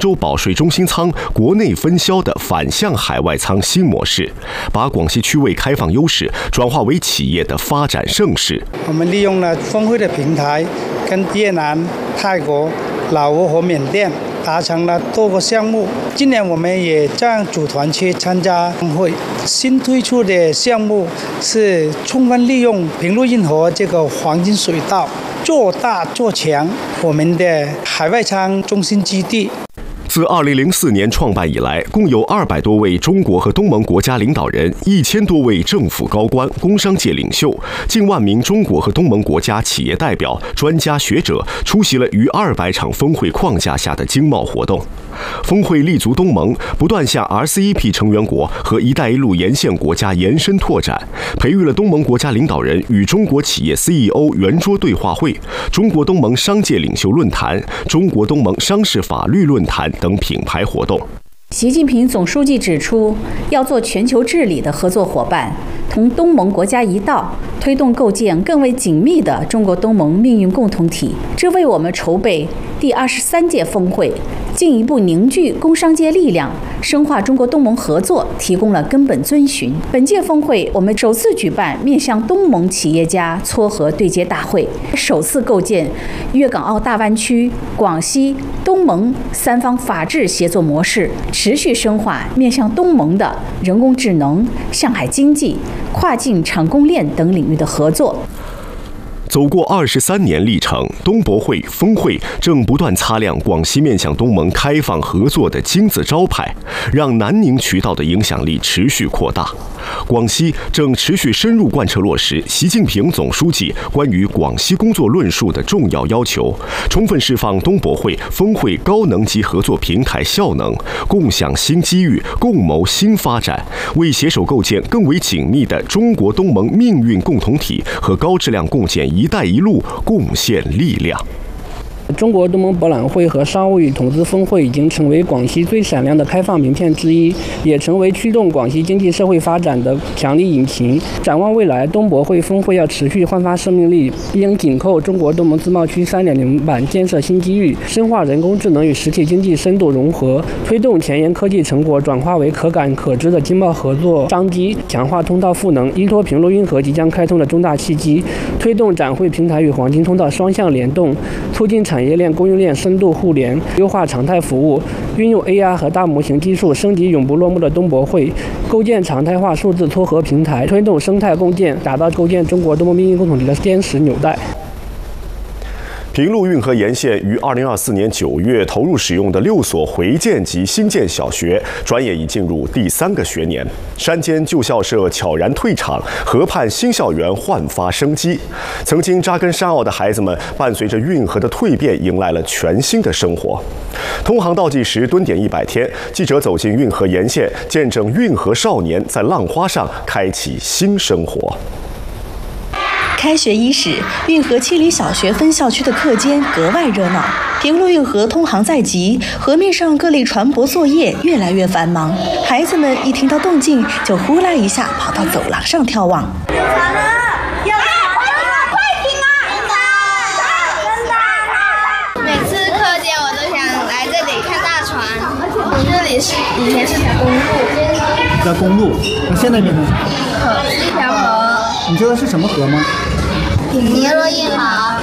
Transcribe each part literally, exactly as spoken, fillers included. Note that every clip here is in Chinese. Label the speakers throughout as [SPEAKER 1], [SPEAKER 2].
[SPEAKER 1] 州保税中心仓国内分销的反向海外仓新模式，把广西区位开放优势转化为企业的发展盛世。
[SPEAKER 2] 我们利用了峰会的平台，跟越南、泰国、老挝和缅甸达成了多个项目。今年我们也这样组团去参加峰会。新推出的项目是充分利用平陆运河这个黄金水道，做大做强我们的海外仓中心基地。
[SPEAKER 1] 自二零零四年创办以来，共有二百多位中国和东盟国家领导人，一千多位政府高官、工商界领袖，近万名中国和东盟国家企业代表、专家学者出席了逾二百场峰会框架下的经贸活动。峰会立足东盟，不断向 R C E P 成员国和“一带一路”沿线国家延伸拓展，培育了东盟国家领导人与中国企业 C E O 圆桌对话会、中国东盟商界领袖论坛、中国东盟商事法律论坛等品牌活动。
[SPEAKER 3] 习近平总书记指出，要做全球治理的合作伙伴，同东盟国家一道，推动构建更为紧密的中国东盟命运共同体。这为我们筹备第二十三届峰会，进一步凝聚工商界力量，深化中国东盟合作提供了根本遵循。本届峰会，我们首次举办面向东盟企业家撮合对接大会，首次构建粤港澳大湾区、广西、东盟三方法治协作模式，持续深化面向东盟的人工智能、上海经济、跨境产供链等领域的合作。
[SPEAKER 1] 走过二十三年历程，东博会峰会正不断擦亮广西面向东盟开放合作的金字招牌，让南宁渠道的影响力持续扩大。广西正持续深入贯彻落实习近平总书记关于广西工作论述的重要要求，充分释放东博会峰会高能级合作平台效能，共享新机遇，共谋新发展，为携手构建更为紧密的中国东盟命运共同体和高质量共建“一带一路”贡献力量。
[SPEAKER 4] 中国东盟博览会和商务与投资峰会已经成为广西最闪亮的开放名片之一，也成为驱动广西经济社会发展的强力引擎。展望未来，东博会峰会要持续焕发生命力，应紧扣中国东盟自贸区 三点零 版建设新机遇，深化人工智能与实体经济深度融合，推动前沿科技成果转化为可感可知的经贸合作商机，强化通道赋能，依托平陆运河即将开通的重大契机，推动展会平台与黄金通道双向联动，促进产业链供应链深度互联，优化常态服务，运用 A R 和大模型技术升级永不落幕的东博会，构建常态化数字撮合平台，推动生态共建，打造构建中国东盟命运共同体的坚实纽带。
[SPEAKER 1] 平陆运河沿线于二零二四年九月投入使用的六所回建及新建小学，转眼已进入第三个学年。山间旧校舍悄然退场，河畔新校园焕发生机。曾经扎根山坳的孩子们，伴随着运河的蜕变，迎来了全新的生活。通航倒计时蹲点一百天，记者走进运河沿线，见证运河少年在浪花上开启新生活。
[SPEAKER 5] 开学伊始，运河七里小学分校区的课间格外热闹。平陆运河通航在即，河面上各类船舶作业越来越繁忙。孩子们一听到动静，就呼啦一下跑到走廊上眺望。
[SPEAKER 6] 有船了！有船了！快停啊！真大！
[SPEAKER 7] 每次课间我都想来这里看大船。这里是以前是条公路。
[SPEAKER 8] 在公路，那现在变成啥？
[SPEAKER 7] 河，一条河。
[SPEAKER 8] 你知道是什么河吗？
[SPEAKER 7] 平陆运河。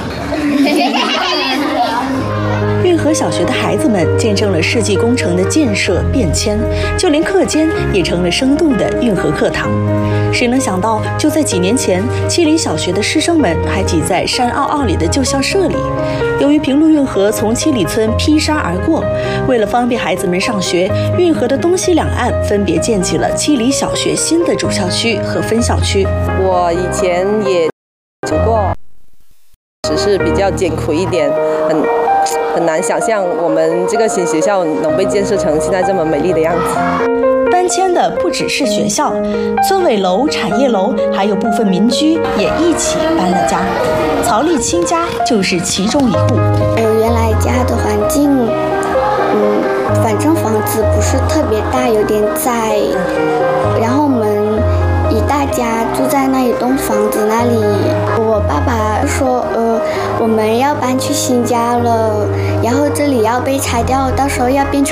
[SPEAKER 5] 运河小学的孩子们见证了世纪工程的建设变迁，就连课间也成了生动的运河课堂。谁能想到，就在几年前，七里小学的师生们还挤在山坳坳里的旧校舍里。由于平陆运河从七里村劈沙而过，为了方便孩子们上学，运河的东西两岸分别建起了七里小学新的主校区和分校区。
[SPEAKER 9] 我以前也读过，只是比较艰苦一点，很很难想象我们这个新学校能被建设成现在这么美丽的样子。
[SPEAKER 5] 搬迁的不只是学校，村委楼、产业楼，还有部分民居也一起搬了家。曹丽清家就是其中一户。
[SPEAKER 10] 呃，原来家的环境，嗯，反正房子不是特别大，有点窄。然后我们一大家住在那一栋房子那里。我爸爸说，呃，我们要搬去新家了，然后这里要被拆掉，到时候要变成